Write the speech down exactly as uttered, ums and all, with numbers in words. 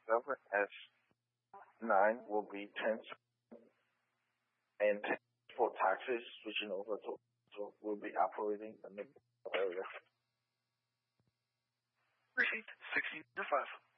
seven S nine will be ten and for taxis switching over to so we'll be operating in the area. Received sixteen to five.